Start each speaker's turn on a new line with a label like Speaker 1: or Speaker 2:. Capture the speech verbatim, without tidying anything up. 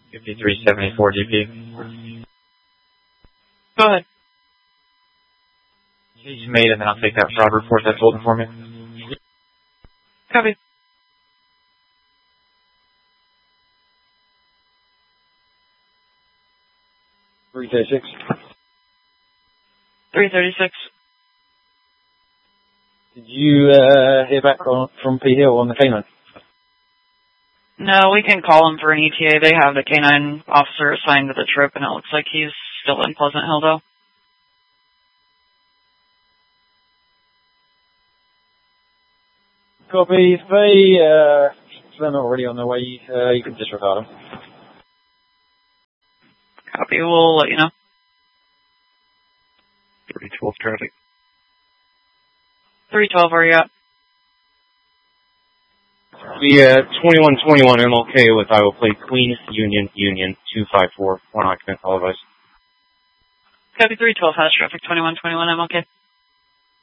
Speaker 1: fifty-three seventy-four D P.
Speaker 2: Go ahead.
Speaker 1: He's made, and then I'll take that fraud report that's holding for me.
Speaker 2: Copy.
Speaker 3: three thirty-six.
Speaker 2: three thirty-six.
Speaker 3: Did you uh, hear back on, from P Hill on the canine?
Speaker 2: No, we can call him for an E T A. They have the canine officer assigned to the trip, and it looks like he's still in Pleasant Hill, though.
Speaker 3: Copy. If they, uh, if they're not already on their way, uh, you can disregard them.
Speaker 2: Copy. We'll let you know.
Speaker 1: three twelve traffic.
Speaker 2: three twelve, where are you at?
Speaker 4: We, uh, twenty-one twenty-one M L K with Iowa Plate Queen, Union, Union, two five four, one occupant, all of us.
Speaker 2: Copy three twelve, has traffic, twenty-one twenty-one M L K.